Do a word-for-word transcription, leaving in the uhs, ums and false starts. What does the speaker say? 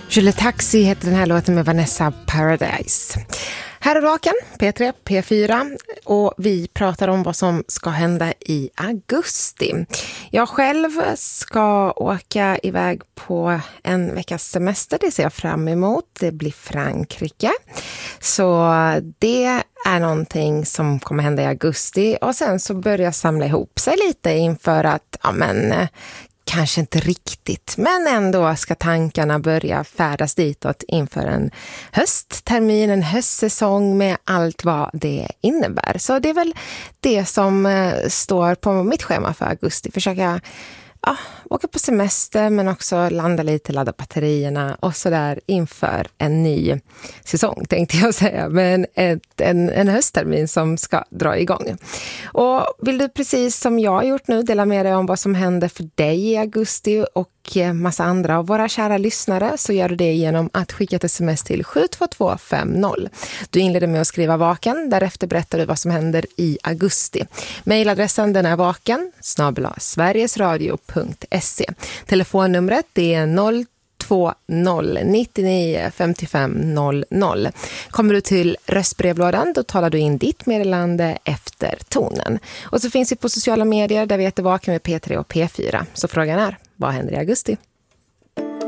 Julie Taxi heter den här låten med Vanessa Paradise. Här är Vaken, P tre, P fyra, och vi pratar om vad som ska hända i augusti. Jag själv ska åka iväg på en veckas semester, det ser jag fram emot. Det blir Frankrike. Så det är någonting som kommer hända i augusti, och sen så börjar jag samla ihop sig lite inför att, ja men, kanske inte riktigt, men ändå ska tankarna börja färdas ditåt inför en hösttermin, en höstsäsong med allt vad det innebär. Så det är väl det som eh, står på mitt schema för augusti. Försöka ja, åka på semester, men också landa lite, ladda batterierna och sådär inför en ny säsong, tänkte jag säga. Men ett, en, en hösttermin som ska dra igång. Och vill du precis som jag har gjort nu dela med dig om vad som händer för dig i augusti och massa andra av våra kära lyssnare, så gör du det genom att skicka ett sms till sju två två fem noll. Du inleder med att skriva Vaken, därefter berättar du vad som händer i augusti. Mailadressen den är vaken snabel-a sverigesradio punkt se. Telefonnumret det är noll två noll nio nio fem fem noll noll. Kommer du till röstbrevlådan, då talar du in ditt meddelande efter tonen. Och så finns vi på sociala medier där vi heter Vaken med P tre och P fyra. Så frågan är, vad händer i augusti?